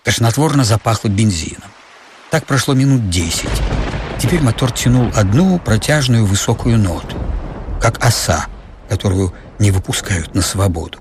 Тошнотворно запахло бензином. Так прошло минут 10. Теперь мотор тянул одну протяжную высокую ноту, как оса, которую не выпускают на свободу.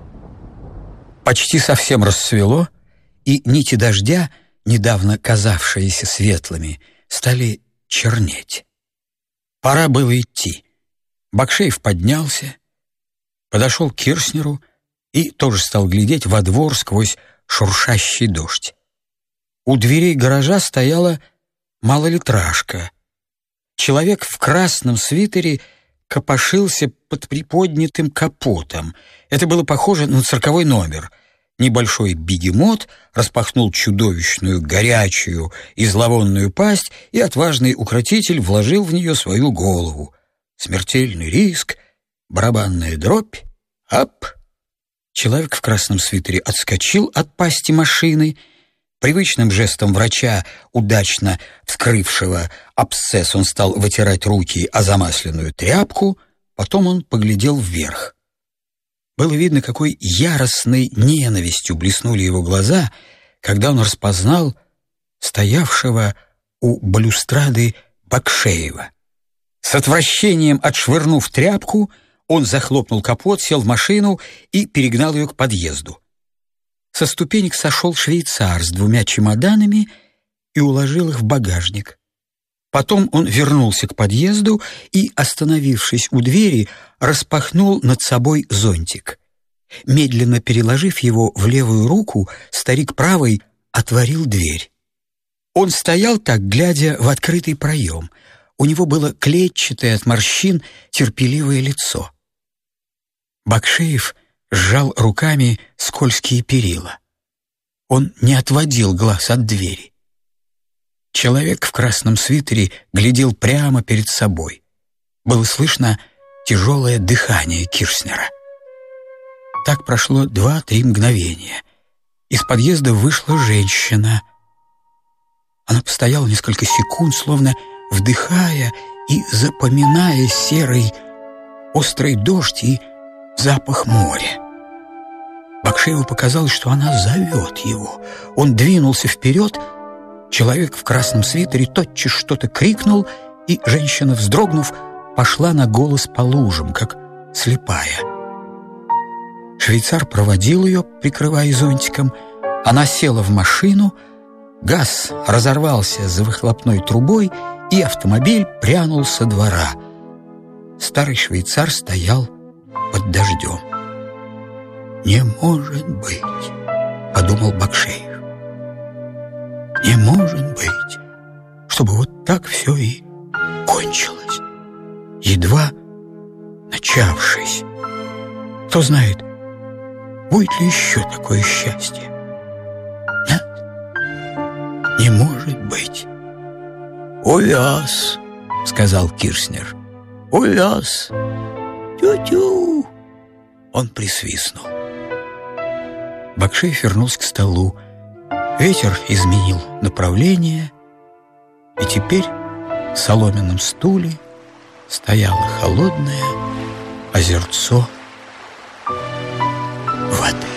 Почти совсем рассвело, и нити дождя, недавно казавшиеся светлыми, стали чернеть. Пора было идти. Бакшеев поднялся, подошел к Кирснеру и тоже стал глядеть во двор сквозь шуршащий дождь. У дверей гаража стояла малолитражка. Человек в красном свитере копошился под приподнятым капотом. Это было похоже на цирковой номер. Небольшой бегемот распахнул чудовищную, горячую и зловонную пасть, и отважный укротитель вложил в нее свою голову. Смертельный риск, барабанная дробь, ап! Человек в красном свитере отскочил от пасти машины. Привычным жестом врача, удачно вскрывшего абсцесс, он стал вытирать руки о замасленную тряпку. Потом он поглядел вверх. Было видно, какой яростной ненавистью блеснули его глаза, когда он распознал стоявшего у балюстрады Бакшеева. С отвращением отшвырнув тряпку, он захлопнул капот, сел в машину и перегнал ее к подъезду. Со ступенек сошел швейцар с 2 чемоданами и уложил их в багажник. Потом он вернулся к подъезду и, остановившись у двери, распахнул над собой зонтик. Медленно переложив его в левую руку, старик правой отворил дверь. Он стоял так, глядя в открытый проем. У него было клетчатое от морщин терпеливое лицо. Бакшеев сжал руками скользкие перила. Он не отводил глаз от двери. Человек в красном свитере глядел прямо перед собой. Было слышно тяжелое дыхание Кирснера. Так прошло 2-3 мгновения. Из подъезда вышла женщина. Она постояла несколько секунд, словно вдыхая и запоминая серый острый дождь и запах моря. Бакшееву показалось, что она зовет его. Он двинулся вперед. Человек в красном свитере тотчас что-то крикнул, и женщина, вздрогнув, пошла на голос по лужам, как слепая. Швейцар проводил ее, прикрывая зонтиком. Она села в машину, газ разорвался за выхлопной трубой, и автомобиль прянул со двора. Старый швейцар стоял под дождем. «Не может быть», — подумал Бакшеев. «Не может быть, чтобы вот так все и кончилось, едва начавшись. Кто знает, будет ли еще такое счастье? Нет, не может быть». «Увяз», — сказал Кирснер. «Увяз. Тю-тю». Он присвистнул. Бакшеев вернулся к столу. Ветер изменил направление, и теперь в соломенном стуле стояло холодное озерцо воды.